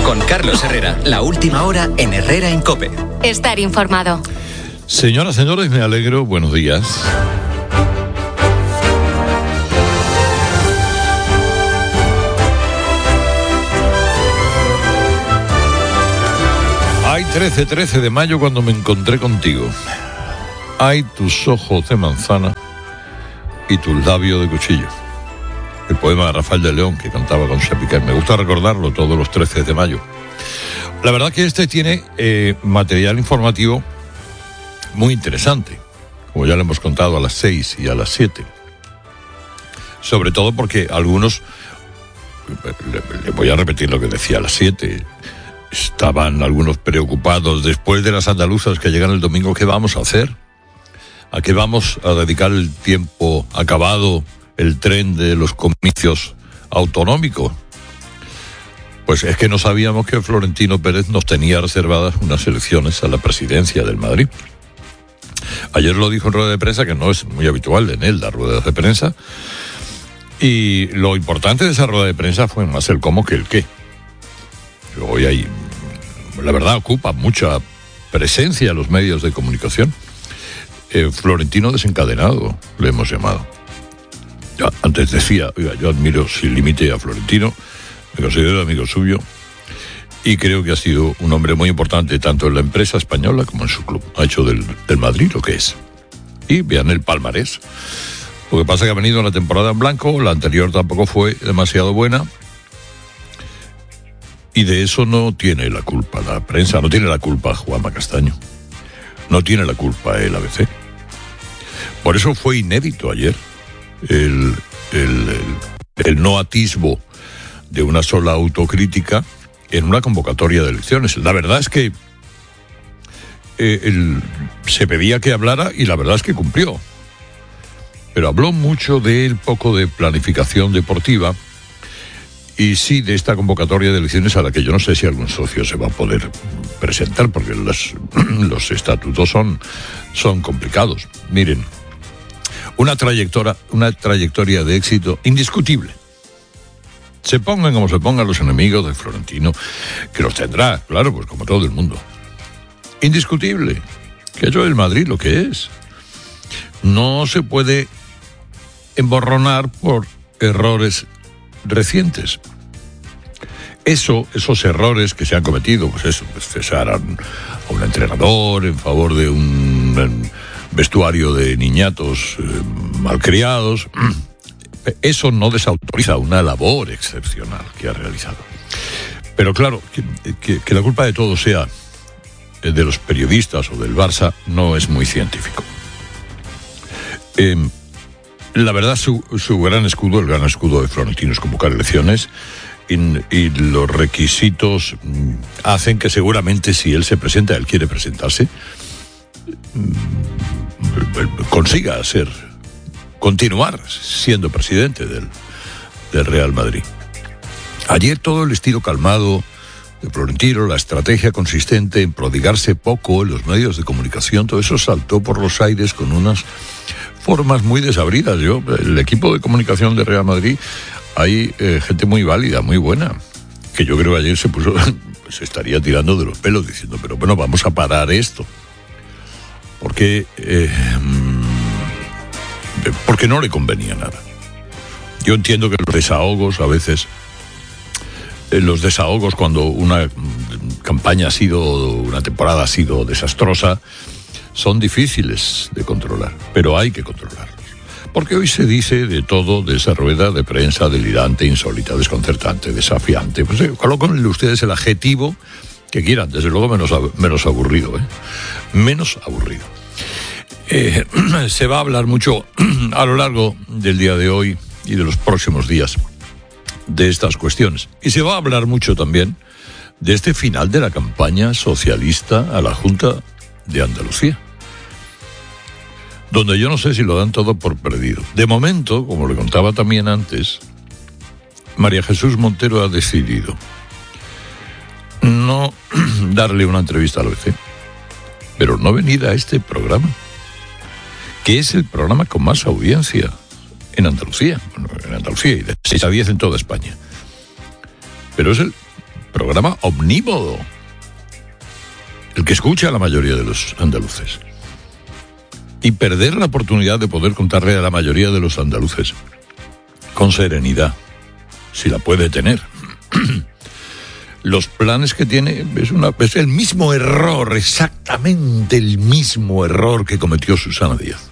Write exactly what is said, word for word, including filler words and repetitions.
Con Carlos Herrera, la última hora en Herrera en COPE. Estar informado. Señoras, señores, me alegro. Buenos días. Hay trece, trece de mayo cuando me encontré contigo. Hay tus ojos de manzana y tus labios de cuchillo. El poema de Rafael de León que cantaba con Chapiquet. Me gusta recordarlo todos los trece de mayo. La verdad que este tiene eh, material informativo muy interesante, como ya lo hemos contado a las seis y a las siete. Sobre todo porque algunos, le, le voy a repetir lo que decía a las siete, estaban algunos preocupados después de las andaluzas que llegan el domingo. ¿Qué vamos a hacer? ¿A qué vamos a dedicar el tiempo acabado el tren de los comicios autonómicos? Pues es que no sabíamos que Florentino Pérez nos tenía reservadas unas elecciones a la presidencia del Madrid. Ayer lo dijo en rueda de prensa, que no es muy habitual en él dar ruedas de prensa, y lo importante de esa rueda de prensa fue más el cómo que el qué. Hoy hay, la verdad, ocupa mucha presencia en los medios de comunicación. Eh, Florentino desencadenado, le hemos llamado. Ya, antes decía, oiga, yo admiro sin límite a Florentino, me considero amigo suyo, y creo que ha sido un hombre muy importante tanto en la empresa española como en su club. Ha hecho del, del Madrid lo que es. Y vean el palmarés. Lo que pasa es que ha venido una temporada en blanco, la anterior tampoco fue demasiado buena, y de eso no tiene la culpa la prensa, no tiene la culpa Juanma Castaño, no tiene la culpa el A B C. Por eso fue inédito ayer el, el, el, el no atisbo de una sola autocrítica en una convocatoria de elecciones. La verdad es que eh, el, se pedía que hablara y la verdad es que cumplió. Pero habló mucho del poco de planificación deportiva y sí de esta convocatoria de elecciones a la que yo no sé si algún socio se va a poder presentar porque los, los estatutos son, son complicados. Miren, una trayectoria, una trayectoria de éxito indiscutible. Se pongan como se pongan los enemigos de Florentino, que los tendrá, claro, pues como todo el mundo. Indiscutible, que ha hecho el Madrid lo que es. No se puede emborronar por errores recientes. Eso, esos errores que se han cometido, pues eso, pues cesar a un, a un entrenador en favor de un, un vestuario de niñatos eh, malcriados. Eso no desautoriza una labor excepcional que ha realizado. Pero claro, que, que, que la culpa de todo sea de los periodistas o del Barça no es muy científico. Eh, la verdad, su, su gran escudo, el gran escudo de Florentino es convocar elecciones y, y los requisitos hacen que seguramente si él se presenta, él quiere presentarse, consiga ser... continuar siendo presidente del, del Real Madrid. Ayer todo el estilo calmado de Florentino, la estrategia consistente en prodigarse poco en los medios de comunicación, todo eso saltó por los aires con unas formas muy desabridas. Yo, el equipo de comunicación de Real Madrid, hay eh, gente muy válida, muy buena, que yo creo que ayer se puso, se estaría tirando de los pelos diciendo, pero bueno, vamos a parar esto. Porque... Eh, porque no le convenía nada. Yo entiendo que los desahogos a veces, eh, los desahogos cuando una campaña ha sido, una temporada ha sido desastrosa, son difíciles de controlar, pero hay que controlarlos. Porque hoy se dice de todo, de esa rueda de prensa delirante, insólita, desconcertante, desafiante. Pues eh, coloquen ustedes el adjetivo que quieran, desde luego menos, menos aburrido, ¿eh? Menos aburrido. Eh, se va a hablar mucho a lo largo del día de hoy y de los próximos días de estas cuestiones. Y se va a hablar mucho también de este final de la campaña socialista a la Junta de Andalucía, donde yo no sé si lo dan todo por perdido. De momento, como le contaba también antes, María Jesús Montero ha decidido no darle una entrevista al A B C, pero no venir a este programa, que es el programa con más audiencia en Andalucía, bueno, en Andalucía y de seis a diez en toda España. Pero es el programa omnímodo, el que escucha a la mayoría de los andaluces. Y perder la oportunidad de poder contarle a la mayoría de los andaluces, con serenidad, si la puede tener, los planes que tiene, es, una, es el mismo error, exactamente el mismo error que cometió Susana Díaz.